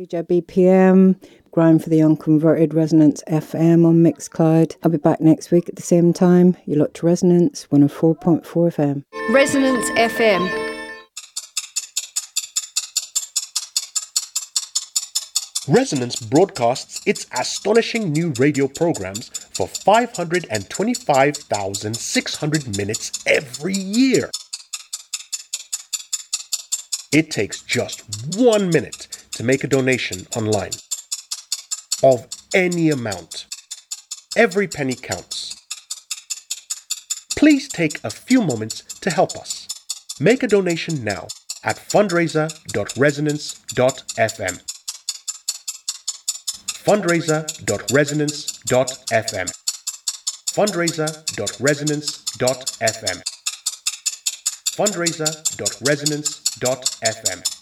DJ BPM, Grind for the Unconverted, Resonance FM on Mixcloud. I'll be back next week at the same time. You look to Resonance 104.4 FM. Resonance FM. Resonance broadcasts its astonishing new radio programs for 525,600 minutes every year. It takes just 1 minute to make a donation online of any amount. Every penny counts. Please take a few moments to help us. Make a donation now at fundraiser.resonance.fm. fundraiser.resonance.fm. fundraiser.resonance.fm. fundraiser.resonance.fm.